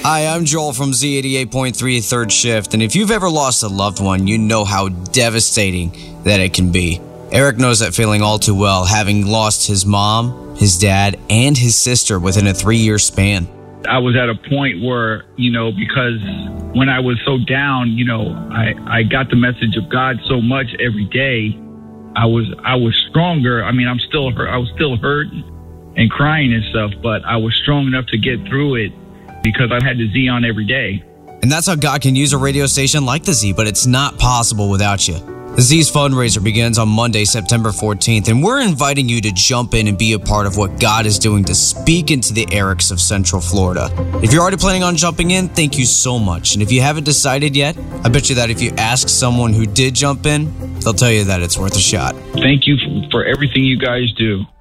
Hi, I'm Joel from Z88.3 Third Shift, and if you've ever lost a loved one, you know how devastating that it can be. Eric knows that feeling all too well, having lost his mom, his dad, and his sister within a 3-year span. I was at a point where, because when I was so down, I got the message of God so much every day. I was stronger. I mean, I was still hurt and crying and stuff, but I was strong enough to get through it because I had the Z on every day. And that's how God can use a radio station like the Z, but it's not possible without you. The Z's fundraiser begins on Monday, September 14th, and we're inviting you to jump in and be a part of what God is doing to speak into the Erics of Central Florida. If you're already planning on jumping in, thank you so much. And if you haven't decided yet, I bet you that if you ask someone who did jump in, they'll tell you that it's worth a shot. Thank you for everything you guys do.